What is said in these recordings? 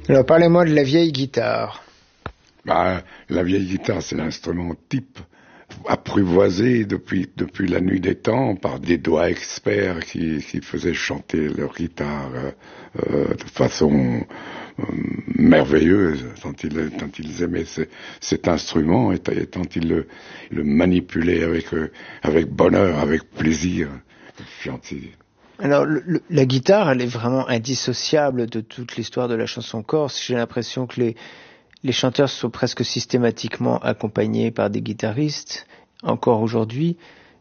Alors parlez-moi de la vieille guitare. La vieille guitare, c'est l'instrument type apprivoisé depuis la nuit des temps par des doigts experts qui faisaient chanter leur guitare de façon merveilleuse, tant ils aimaient cet instrument et tant ils le manipulaient avec bonheur, avec plaisir. Alors la guitare, elle est vraiment indissociable de toute l'histoire de la chanson corse. J'ai l'impression que les chanteurs sont presque systématiquement accompagnés par des guitaristes, encore aujourd'hui,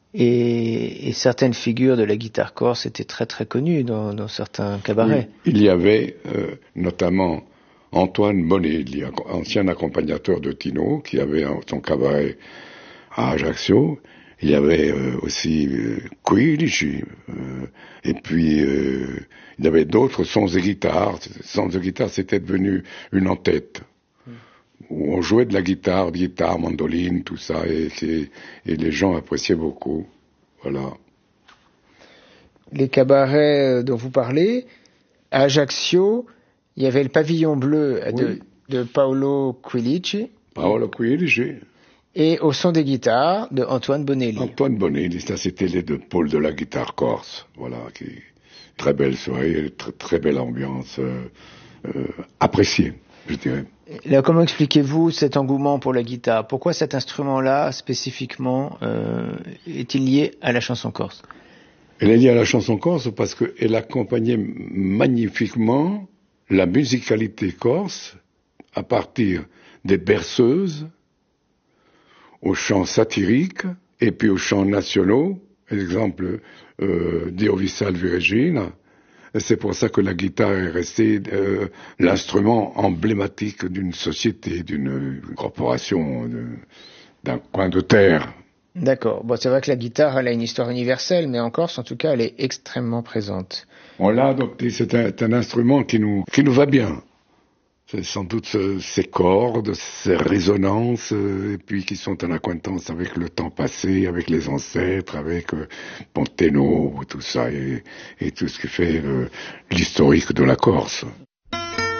et certaines figures de la guitare corse étaient très très connues dans certains cabarets. Oui, il y avait notamment Antoine Bonelli, ancien accompagnateur de Tino, qui avait son cabaret à Ajaccio. Il y avait aussi Quilici, et puis il y avait d'autres sons de guitare. Sons de guitare, c'était devenu une en-tête, où on jouait de la guitare, mandoline, tout ça, et les gens appréciaient beaucoup. Voilà. Les cabarets dont vous parlez, à Ajaccio, il y avait le pavillon bleu de Paolo Quilici. Paolo Quilici. Et au son des guitares de Antoine Bonelli. Antoine Bonelli, ça c'était les deux pôles de la guitare corse. Voilà, très belle soirée, très belle ambiance, appréciée, je dirais. Là, comment expliquez-vous cet engouement pour la guitare? Pourquoi cet instrument-là, spécifiquement, est-il lié à la chanson corse? Elle est liée à la chanson corse parce qu'elle accompagnait magnifiquement la musicalité corse à partir des berceuses, aux chants satiriques et puis aux chants nationaux, exemple Dio vi salvi Regina. C'est pour ça que la guitare est restée l'instrument emblématique d'une société, d'une corporation, d'un coin de terre. D'accord. Bon, c'est vrai que la guitare, elle a une histoire universelle, mais en Corse, en tout cas, elle est extrêmement présente. On l'a adopté, c'est un instrument qui nous va bien. C'est sans doute ces cordes, ces résonances, et puis qui sont en accointance avec le temps passé, avec les ancêtres, avec Ponteno, tout ça, et tout ce qui fait l'historique de la Corse.